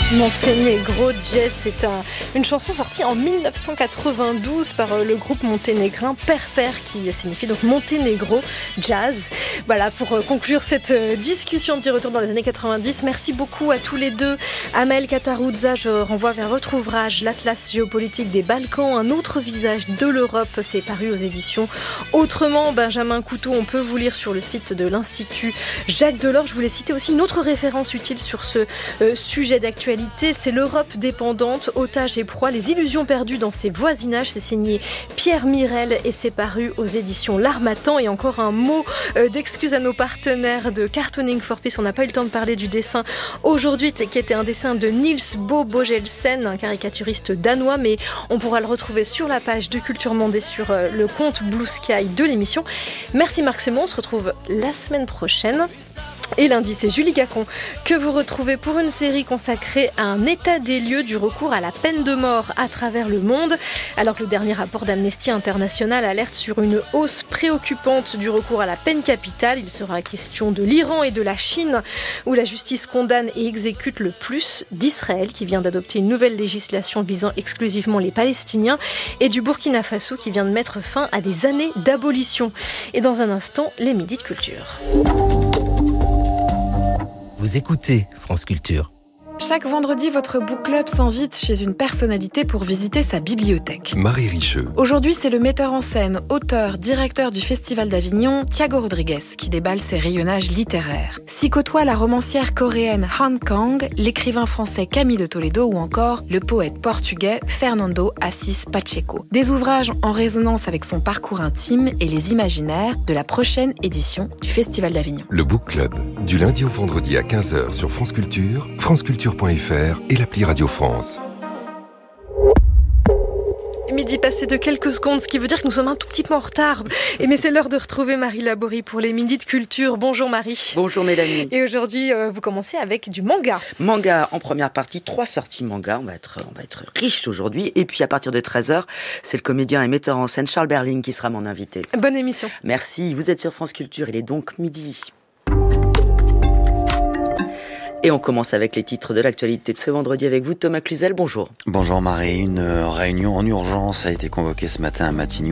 Monténégro Jazz, c'est une chanson sortie en 1992 par le groupe monténégrin Perper, qui signifie donc Monténégro Jazz. Voilà, pour conclure cette discussion de retour dans les années 90, merci beaucoup à tous les deux. Amel Kataroudza, je renvoie vers votre ouvrage L'Atlas géopolitique des Balkans, un autre visage de l'Europe, c'est paru aux éditions Autrement. Benjamin Couteau, on peut vous lire sur le site de l'Institut Jacques Delors. Je voulais citer aussi une autre référence utile sur ce sujet d'actualité. C'est l'Europe dépendante, otages et proies, les illusions perdues dans ses voisinages. C'est signé Pierre Mirel et c'est paru aux éditions L'Harmattan. Et encore un mot d'excuse à nos partenaires de Cartooning for Peace. On n'a pas eu le temps de parler du dessin aujourd'hui, qui était un dessin de Niels Bo Bogelsen, un caricaturiste danois, mais on pourra le retrouver sur la page de Culture Monde et sur le compte Blue Sky de l'émission. Merci Marc Sémon, on se retrouve la semaine prochaine. Et lundi, c'est Julie Gacon que vous retrouvez pour une série consacrée à un état des lieux du recours à la peine de mort à travers le monde. Alors que le dernier rapport d'Amnesty International alerte sur une hausse préoccupante du recours à la peine capitale, il sera question de l'Iran et de la Chine, où la justice condamne et exécute le plus, d'Israël, qui vient d'adopter une nouvelle législation visant exclusivement les Palestiniens, et du Burkina Faso, qui vient de mettre fin à des années d'abolition. Et dans un instant, les midis de culture. Vous écoutez France Culture. Chaque vendredi, votre book club s'invite chez une personnalité pour visiter sa bibliothèque. Marie Richeux. Aujourd'hui, c'est le metteur en scène, auteur, directeur du Festival d'Avignon, Thiago Rodrigues, qui déballe ses rayonnages littéraires. S'y côtoient la romancière coréenne Han Kang, l'écrivain français Camille de Toledo ou encore le poète portugais Fernando Assis Pacheco. Des ouvrages en résonance avec son parcours intime et les imaginaires de la prochaine édition du Festival d'Avignon. Le book club, du lundi au vendredi à 15h sur France Culture, franceculture.fr et l'appli Radio France. Midi passé de quelques secondes, ce qui veut dire que nous sommes un tout petit peu en retard. Mais c'est l'heure de retrouver Marie Laborie pour les midis de culture. Bonjour Marie. Bonjour Mélanie. Et aujourd'hui, vous commencez avec du manga. Manga en première partie, 3 sorties manga. On va être riche aujourd'hui. Et puis à partir de 13h, c'est le comédien et metteur en scène Charles Berling qui sera mon invité. Bonne émission. Merci. Vous êtes sur France Culture. Il est donc midi. Et on commence avec les titres de l'actualité de ce vendredi avec vous, Thomas Cluzel. Bonjour. Bonjour Marie. Une réunion en urgence a été convoquée ce matin à Matignon